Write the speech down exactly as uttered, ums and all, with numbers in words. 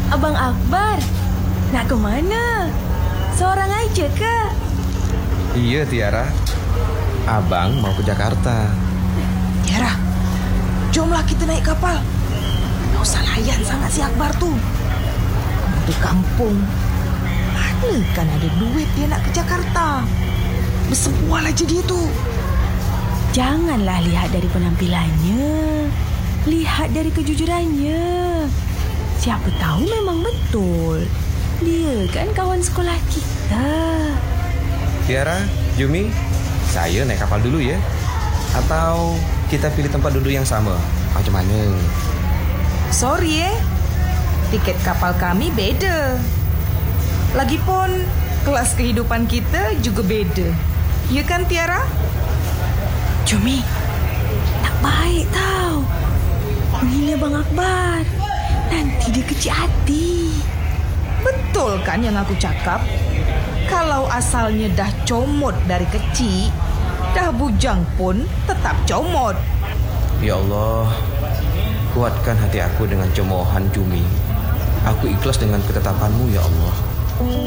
Abang Akbar, nak ke mana? Seorang aja ke? Iya Tiara, abang mau ke Jakarta. Tiara, jomlah kita naik kapal. Gak usah layan sangat si Akbar tu. Di kampung, mana kan ada duit dia nak ke Jakarta. Bersebual aja dia tu. Janganlah lihat dari penampilannya, lihat dari kejujurannya. Siapa tahu memang betul dia kan kawan sekolah kita. Tiara, Jumi, saya naik kapal dulu ya. Atau kita pilih tempat duduk yang sama? Macam mana? Sorry eh, tiket kapal kami beda. Lagipun kelas kehidupan kita juga beda. Ya kan Tiara? Jumi, tak baik tau menghina Bang Akbar. Nanti dia kecil hati. Betul kan yang aku cakap? Kalau asalnya dah comot dari kecil, dah bujang pun tetap comot. Ya Allah, kuatkan hati aku dengan cemoohan Jumi. Aku ikhlas dengan ketetapanmu ya Allah.